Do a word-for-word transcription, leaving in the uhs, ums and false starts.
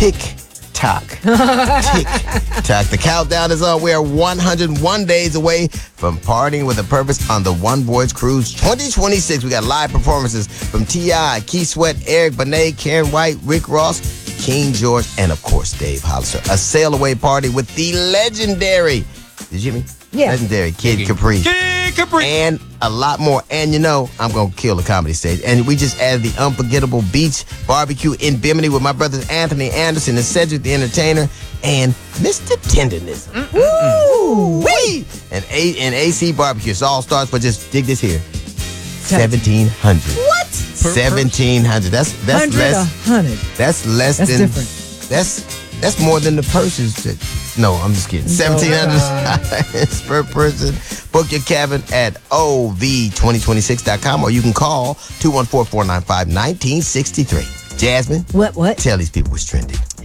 tick tock. Tick tock. The countdown is on. We are one hundred one days away from partying with a purpose on the One Voice Cruise twenty twenty-six. We got live performances from T I, Keith Sweat, Eric Benet, Karen White, Rick Ross, King George, and of course Dave Hollister. A sail away party with the legendary, did you hear me? Yeah. Legendary Kid Capri. Kid Capri. And a lot more. And you know, I'm going to kill the comedy stage. And we just added the unforgettable beach barbecue in Bimini with my brothers Anthony Anderson and Cedric the Entertainer and Mister Tenderness. Woo! Wee! And, A- and A C Barbecue. It's all starts, but just dig this here. seventeen hundred. What? seventeen hundred. That's that's Hundred less. a hundred. That's less That's than. different. That's that's more than the purses. That, no, I'm just kidding. seventeen hundred per person. Book your cabin at O V twenty twenty-six dot com or you can call two one four, four nine five, one nine six three. Jasmine, What? What? tell these people what's trending.